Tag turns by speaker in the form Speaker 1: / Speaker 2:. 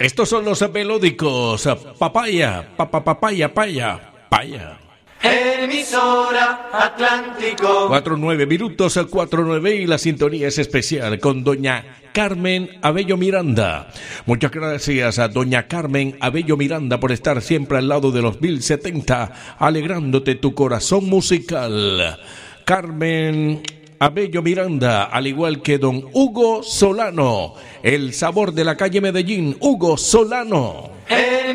Speaker 1: Estos son los melódicos. Papaya, papaya, paya.
Speaker 2: Emisora Atlántico.
Speaker 1: 4:09 minutos, 4:09, y la sintonía es especial con doña Carmen Abello Miranda. Muchas gracias a doña Carmen Abello Miranda por estar siempre al lado de los 1070, alegrándote tu corazón musical. Carmen Abello Miranda, al igual que don Hugo Solano, el sabor de la calle Medellín, Hugo Solano.